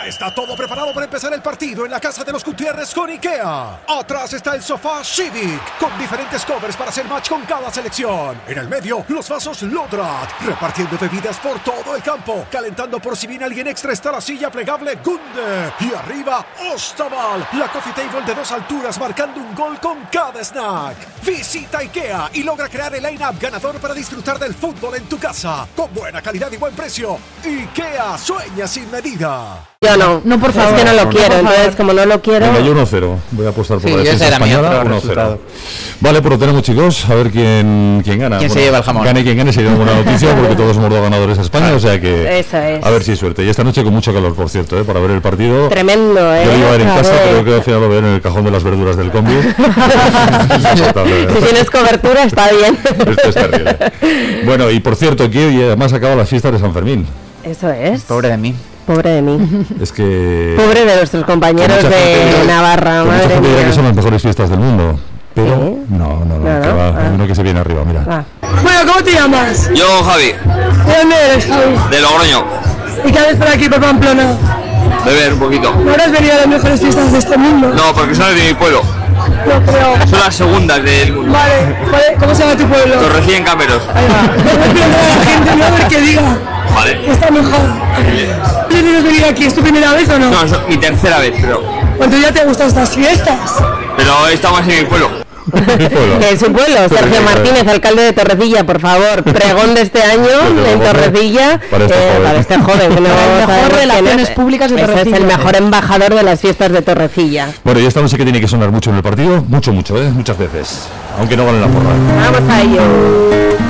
Ya está todo preparado para empezar el partido en la casa de los Gutiérrez con IKEA. Atrás está el sofá Civic, con diferentes covers para hacer match con cada selección. En el medio, los vasos Lodrat, repartiendo bebidas por todo el campo. Calentando por si viene alguien extra está la silla plegable Gunde. Y arriba, Ostaval, la coffee table de 2 alturas marcando un gol con cada snack. Visita IKEA y logra crear el line-up ganador para disfrutar del fútbol en tu casa. Con buena calidad y buen precio. IKEA, sueña sin medida. Yo no, por favor. Es que no lo quiero, entonces como no lo quiero... Venga, yo 1-0. Voy a apostar por la defensa española, 1-0. Vale, pues lo tenemos, chicos. A ver quién gana. ¿Quién se lleva el jamón? Gane quien gane, sería una buena noticia porque todos hemos dado ganadores a España, o sea que... Eso es. A ver si hay suerte. Y esta noche con mucho calor, por cierto, para ver el partido. Tremendo, Yo lo iba a ver en casa, pero creo que al final lo veo en el cajón de las verduras del combi. Si tienes cobertura, está bien. Esto es terrible. Bueno, y por cierto, que además acaba las fiestas de San Fermín. Eso es. Pobre de mí. Pobre de mí. Es que... Pobre de nuestros compañeros de Navarra, madre mía. Mucha gente que son las mejores fiestas del mundo. Pero no, que va, hay uno que se viene arriba, mira. Bueno, ¿cómo te llamas? Yo, Javi. ¿De dónde eres, Javi? De Logroño. ¿Y qué haces por aquí, por Pamplona? Beber un poquito. ¿No habrás venido a las mejores fiestas de este mundo? No, porque son de mi pueblo. No creo. Son las segundas del mundo. Vale, ¿cómo se llama tu pueblo? Torrecilla en Cameros. Ahí va. Voy a la gente, no a ver qué diga. Vale. Que está mejor. ¿Quieres venir aquí? ¿Es tu primera vez o no? No, es mi tercera vez, pero... ¿Cuánto ya te gustan estas fiestas? Pero esta más en mi pueblo. En su pueblo, Sergio Martínez, alcalde de Torrecilla, por favor, pregón de este año en Torrecilla para este joven que no el mejor relaciones públicas de Torrecilla. Es el mejor embajador de las fiestas de Torrecilla. Bueno, y esta noche que tiene que sonar mucho en el partido, muchas veces, aunque no gane la porra. Vamos a ello.